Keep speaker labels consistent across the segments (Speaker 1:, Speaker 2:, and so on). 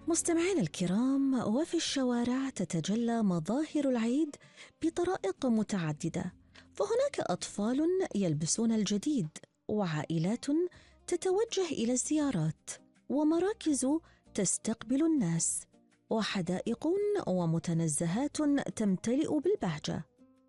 Speaker 1: مستمعينا الكرام، وفي الشوارع تتجلى مظاهر العيد بطرائق متعددة، فهناك أطفال يلبسون الجديد، وعائلات تتوجه إلى الزيارات، ومراكز تستقبل الناس، وحدائق ومتنزهات تمتلئ بالبهجة.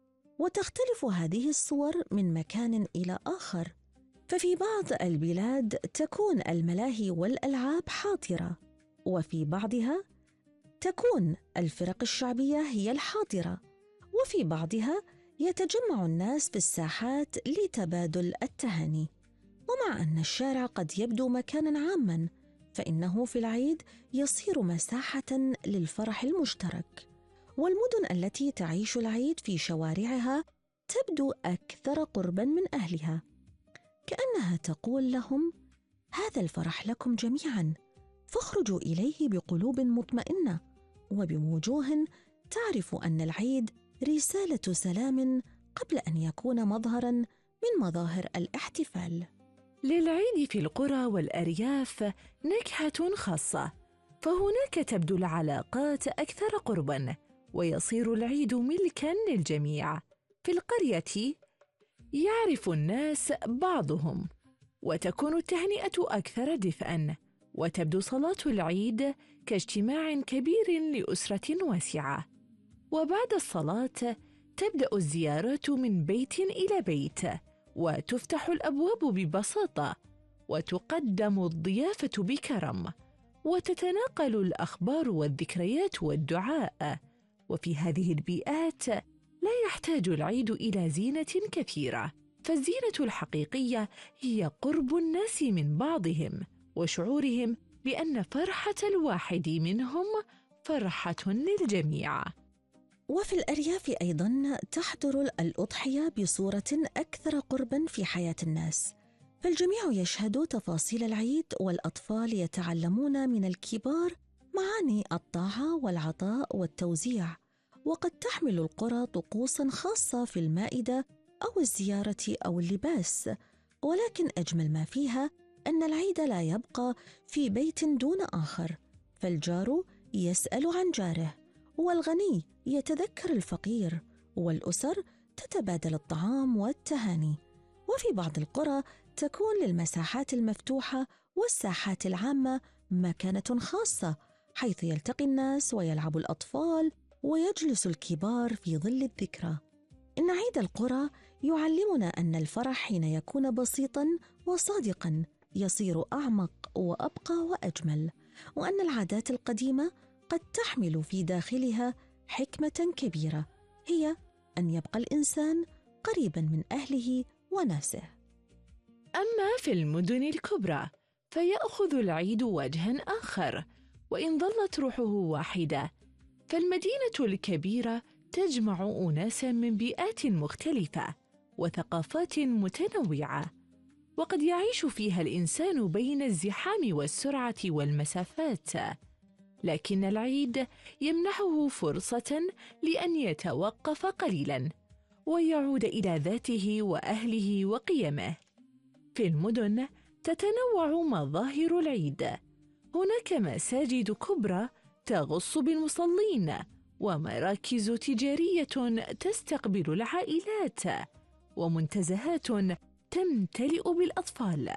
Speaker 1: وتختلف هذه الصور من مكان إلى آخر، ففي بعض البلاد تكون الملاهي والألعاب حاضرة، وفي بعضها تكون الفرق الشعبية هي الحاضرة، وفي بعضها يتجمع الناس في الساحات لتبادل التهاني. ومع أن الشارع قد يبدو مكاناً عاماً، فإنه في العيد يصير مساحة للفرح المشترك، والمدن التي تعيش العيد في شوارعها تبدو أكثر قرباً من أهلها، كأنها تقول لهم: هذا الفرح لكم جميعاً، فاخرجوا إليه بقلوب مطمئنة وبوجوه تعرف أن العيد رسالة سلام قبل أن يكون مظهراً من مظاهر الاحتفال.
Speaker 2: للعيد في القرى والأرياف نكهة خاصة، فهناك تبدو العلاقات أكثر قرباً، ويصير العيد ملكاً للجميع. في القرية يعرف الناس بعضهم، وتكون التهنئة أكثر دفئاً، وتبدو صلاة العيد كاجتماع كبير لأسرة واسعة. وبعد الصلاة تبدأ الزيارات من بيت إلى بيت، وتفتح الأبواب ببساطة، وتقدم الضيافة بكرم، وتتناقل الأخبار والذكريات والدعاء. وفي هذه البيئات لا يحتاج العيد إلى زينة كثيرة، فالزينة الحقيقية هي قرب الناس من بعضهم، وشعورهم بأن فرحة الواحد منهم فرحة للجميع.
Speaker 1: وفي الأرياف أيضاً تحضر الأضحية بصورة أكثر قرباً في حياة الناس، فالجميع يشهد تفاصيل العيد، والأطفال يتعلمون من الكبار معاني الطاعة والعطاء والتوزيع. وقد تحمل القرى طقوساً خاصة في المائدة أو الزيارة أو اللباس، ولكن أجمل ما فيها أن العيد لا يبقى في بيت دون آخر، فالجار يسأل عن جاره، والغني يتذكر الفقير، والأسر تتبادل الطعام والتهاني. وفي بعض القرى تكون للمساحات المفتوحة والساحات العامة مكانة خاصة، حيث يلتقي الناس ويلعب الأطفال ويجلس الكبار في ظل الذكرى. إن عيد القرى يعلمنا أن الفرح حين يكون بسيطاً وصادقاً يصير أعمق وأبقى وأجمل، وأن العادات القديمة قد تحمل في داخلها حكمة كبيرة، هي أن يبقى الإنسان قريباً من أهله وناسه.
Speaker 2: أما في المدن الكبرى فيأخذ العيد وجهاً آخر، وإن ظلت روحه واحدة، فالمدينة الكبيرة تجمع أناساً من بيئات مختلفة وثقافات متنوعة، وقد يعيش فيها الإنسان بين الزحام والسرعة والمسافات، لكن العيد يمنحه فرصة لأن يتوقف قليلاً ويعود إلى ذاته وأهله وقيمه. في المدن تتنوع مظاهر العيد، هناك مساجد كبرى تغص بالمصلين، ومراكز تجارية تستقبل العائلات، ومنتزهات تمتلئ بالأطفال،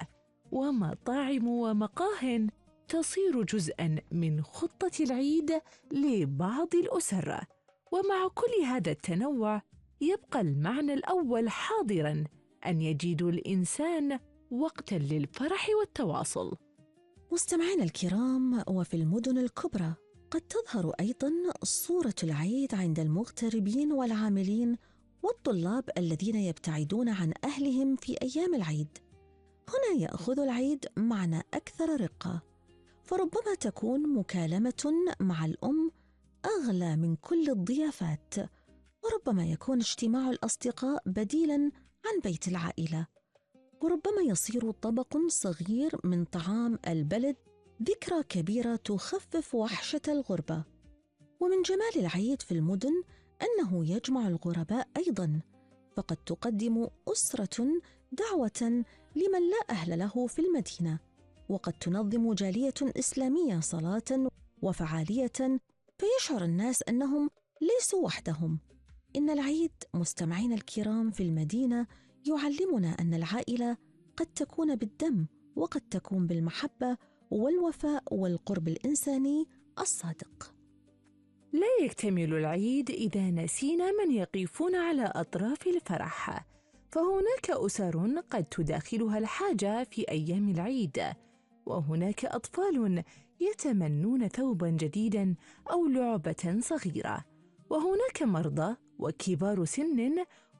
Speaker 2: ومطاعم ومقاه تصير جزءاً من خطة العيد لبعض الأسر. ومع كل هذا التنوع يبقى المعنى الأول حاضراً، أن يجد الإنسان وقتاً للفرح والتواصل.
Speaker 1: مستمعينا الكرام، وفي المدن الكبرى قد تظهر أيضاً صورة العيد عند المغتربين والعاملين والطلاب الذين يبتعدون عن أهلهم في أيام العيد. هنا يأخذ العيد معنى أكثر رقة، فربما تكون مكالمة مع الأم أغلى من كل الضيافات، وربما يكون اجتماع الأصدقاء بديلاً عن بيت العائلة، وربما يصير طبق صغير من طعام البلد ذكرى كبيرة تخفف وحشة الغربة. ومن جمال العيد في المدن أنه يجمع الغرباء أيضاً، فقد تقدم أسرة دعوة لمن لا أهل له في المدينة، وقد تنظم جالية إسلامية صلاة وفعالية، فيشعر الناس أنهم ليسوا وحدهم. إن العيد مستمعين الكرام في المدينة يعلمنا أن العائلة قد تكون بالدم وقد تكون بالمحبة والوفاء والقرب الإنساني الصادق.
Speaker 2: لا يكتمل العيد إذا نسينا من يقفون على أطراف الفرح، فهناك أسر قد تداخلها الحاجة في أيام العيد، وهناك أطفال يتمنون ثوباً جديداً أو لعبة صغيرة، وهناك مرضى وكبار سن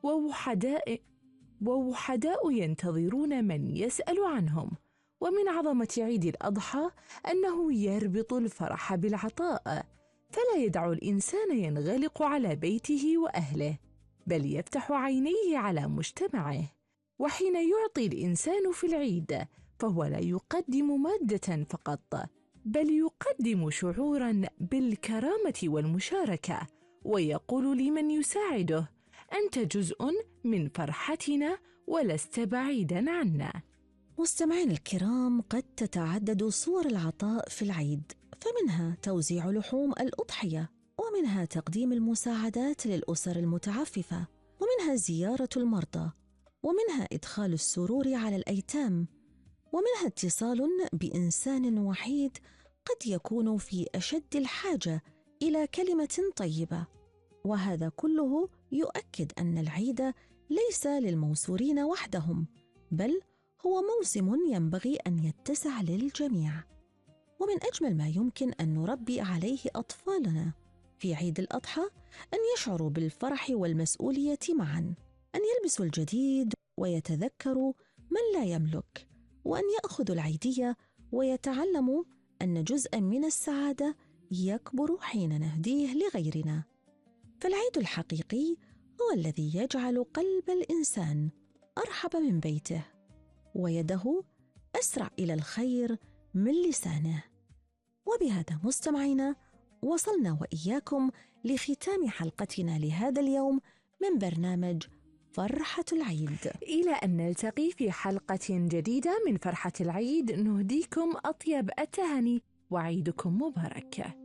Speaker 2: ووحداء ينتظرون من يسأل عنهم. ومن عظمة عيد الأضحى أنه يربط الفرح بالعطاء، فلا يدع الإنسان ينغلق على بيته وأهله، بل يفتح عينيه على مجتمعه. وحين يعطي الإنسان في العيد فهو لا يقدم مادة فقط، بل يقدم شعوراً بالكرامة والمشاركة، ويقول لمن يساعده: أنت جزء من فرحتنا ولست بعيداً عنا.
Speaker 1: مستمعين الكرام، قد تتعدد صور العطاء في العيد، فمنها توزيع لحوم الأضحية، ومنها تقديم المساعدات للأسر المتعففة، ومنها زيارة المرضى، ومنها إدخال السرور على الأيتام، ومنها اتصال بإنسان وحيد قد يكون في أشد الحاجة إلى كلمة طيبة. وهذا كله يؤكد أن العيد ليس للموسورين وحدهم، بل هو موسم ينبغي أن يتسع للجميع. ومن أجمل ما يمكن أن نربي عليه أطفالنا في عيد الأضحى أن يشعروا بالفرح والمسؤولية معاً، أن يلبسوا الجديد ويتذكروا من لا يملك، وأن يأخذوا العيدية ويتعلموا أن جزءاً من السعادة يكبر حين نهديه لغيرنا. فالعيد الحقيقي هو الذي يجعل قلب الإنسان أرحب من بيته، ويده أسرع إلى الخير من لسانه. وبهذا مستمعينا وصلنا وإياكم لختام حلقتنا لهذا اليوم من برنامج فرحة العيد.
Speaker 2: إلى أن نلتقي في حلقة جديدة من فرحة العيد، نهديكم أطيب التهاني وعيدكم مبارك.